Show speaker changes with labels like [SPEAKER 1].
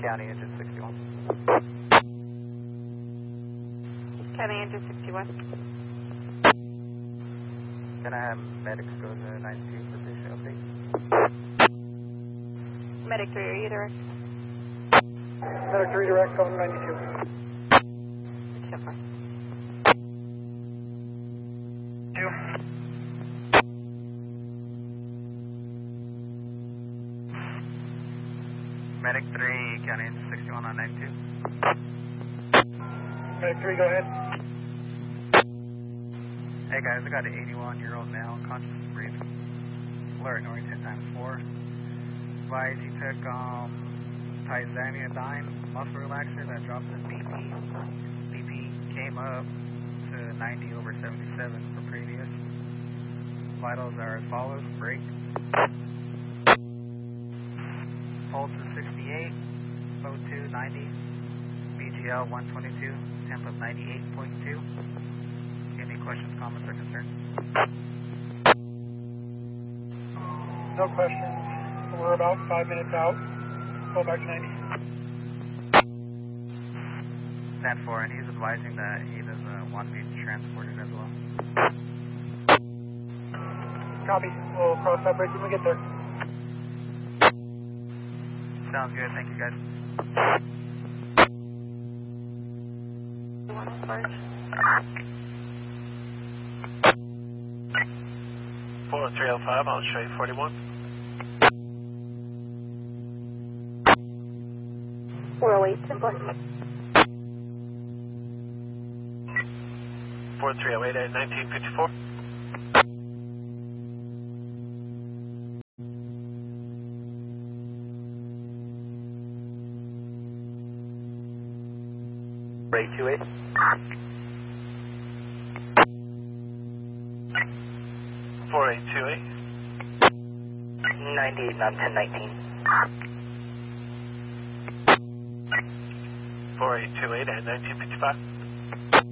[SPEAKER 1] County Engine 61.
[SPEAKER 2] County Engine 61.
[SPEAKER 1] Can I have medics go to 92 for patient update?
[SPEAKER 2] Medic 3, are you direct?
[SPEAKER 3] Medic 3 direct, going 92.
[SPEAKER 2] So far.
[SPEAKER 3] 2.
[SPEAKER 1] Medic 3, County Engine 61 on 92.
[SPEAKER 3] Medic 3, go ahead.
[SPEAKER 1] Hey guys, I got an 81-year-old male, unconscious and breathing. Alert, Norrington ×4. Advise he took tizanidine muscle relaxer that dropped his BP. BP came up to 90/77 for previous. Vitals are as follows: break. Pulse is 68, O2 90, BGL 122, temp of 98.2. Any questions, comments, or concerns?
[SPEAKER 3] No questions. We're about 5 minutes out. Go back to 90.
[SPEAKER 1] Stand 4, and he's advising that he doesn't want to be transported as well.
[SPEAKER 3] Copy. We'll cross that bridge when we get there.
[SPEAKER 1] Sounds good. Thank you, guys.
[SPEAKER 2] You want to start?
[SPEAKER 4] 4305, I'll show you 41.
[SPEAKER 2] 408, 10 plus.
[SPEAKER 4] 4308 at 1954.
[SPEAKER 1] Ray 28.
[SPEAKER 4] 4828.
[SPEAKER 1] 98 on 1019.
[SPEAKER 4] 4828 at 1955.